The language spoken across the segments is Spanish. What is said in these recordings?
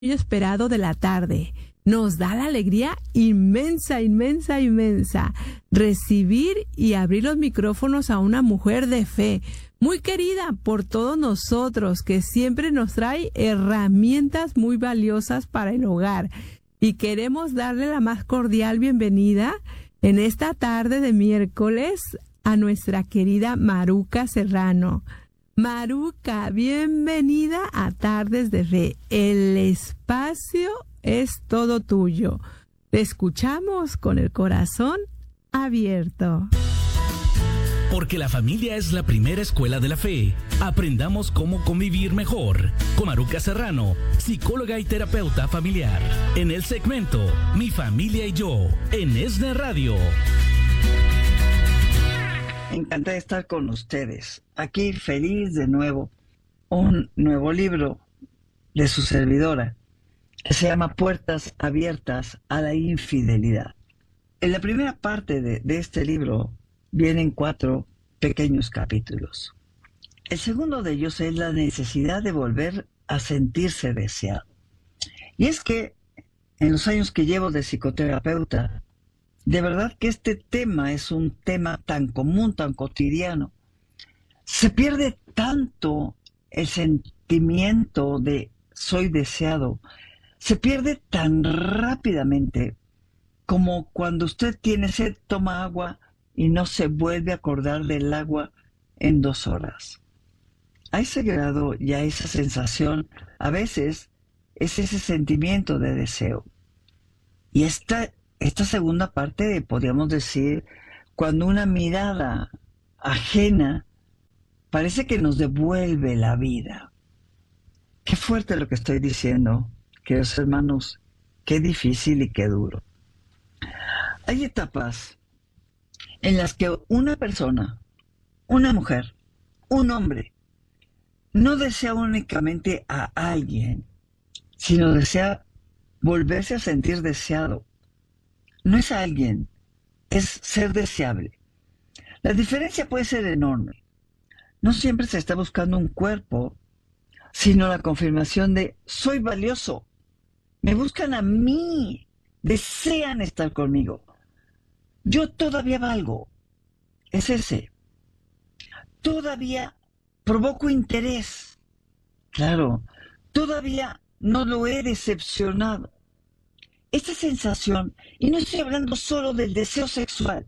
esperado de la tarde. Nos da la alegría inmensa, inmensa, inmensa recibir y abrir los micrófonos a una mujer de fe, muy querida por todos nosotros, que siempre nos trae herramientas muy valiosas para el hogar. Y queremos darle la más cordial bienvenida en esta tarde de miércoles a nuestra querida Maruca Serrano. Maruca, bienvenida a Tardes de Fe. El espacio es todo tuyo. Te escuchamos con el corazón abierto. Porque la familia es la primera escuela de la fe. Aprendamos cómo convivir mejor. Con Maruca Serrano, psicóloga y terapeuta familiar. En el segmento Mi Familia y Yo, en ESNE Radio. Encantada de estar con ustedes. Aquí feliz de nuevo. Un nuevo libro de su servidora que se llama Puertas Abiertas a la Infidelidad. En la primera parte de este libro vienen 4 pequeños capítulos. El segundo de ellos es la necesidad de volver a sentirse deseado. Y es que en los años que llevo de psicoterapeuta, de verdad que este tema es un tema tan común, tan cotidiano. Se pierde tanto el sentimiento de soy deseado. Se pierde tan rápidamente como cuando usted tiene sed, toma agua y no se vuelve a acordar del agua en 2 horas. A ese grado y a esa sensación, a veces es ese sentimiento de deseo. Y esta segunda parte, podríamos decir, cuando una mirada ajena parece que nos devuelve la vida. Qué fuerte lo que estoy diciendo, queridos hermanos, qué difícil y qué duro. Hay etapas en las que una persona, una mujer, un hombre, no desea únicamente a alguien, sino desea volverse a sentir deseado. No es a alguien, es ser deseable. La diferencia puede ser enorme. No siempre se está buscando un cuerpo, sino la confirmación de soy valioso. Me buscan a mí, desean estar conmigo. Yo todavía valgo. Es ese. Todavía provoco interés. Claro, todavía no lo he decepcionado. Esta sensación, y no estoy hablando solo del deseo sexual,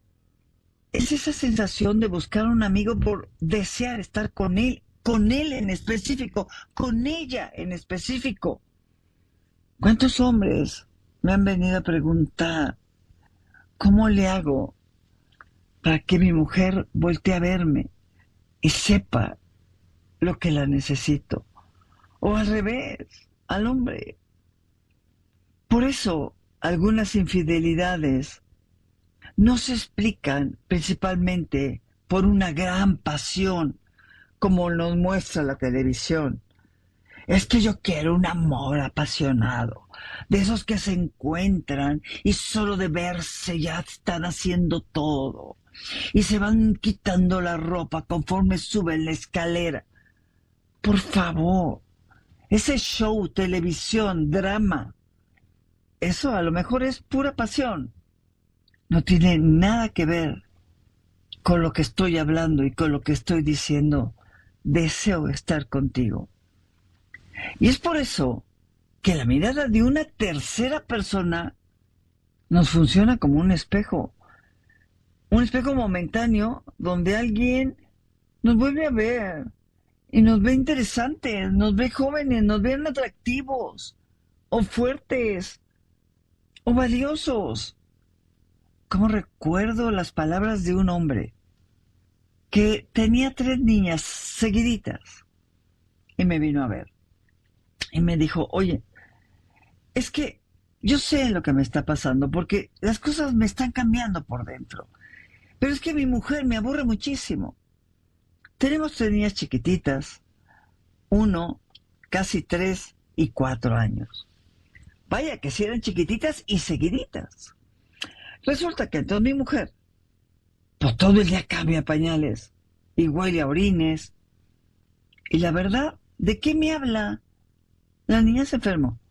es esa sensación de buscar a un amigo por desear estar con él en específico, con ella en específico. ¿Cuántos hombres me han venido a preguntar cómo le hago para que mi mujer voltee a verme y sepa lo que la necesito? O al revés, al hombre. Por eso, algunas infidelidades no se explican principalmente por una gran pasión, como nos muestra la televisión. Es que yo quiero un amor apasionado, de esos que se encuentran y solo de verse ya están haciendo todo, y se van quitando la ropa conforme suben la escalera. Por favor, ese show, televisión, drama, eso a lo mejor es pura pasión. No tiene nada que ver con lo que estoy hablando y con lo que estoy diciendo. Deseo estar contigo. Y es por eso que la mirada de una tercera persona nos funciona como un espejo momentáneo donde alguien nos vuelve a ver y nos ve interesantes, nos ve jóvenes, nos ve atractivos o fuertes o valiosos. Como recuerdo las palabras de un hombre que tenía 3 niñas seguiditas y me vino a ver y me dijo, oye, es que yo sé lo que me está pasando porque las cosas me están cambiando por dentro, pero es que mi mujer me aburre muchísimo. Tenemos 3 niñas chiquititas, 1, casi 3 y 4 años. Vaya que si eran chiquititas y seguiditas. Resulta que entonces mi mujer, pues todo el día cambia pañales y huele a orines. Y la verdad, ¿de qué me habla? La niña se enfermó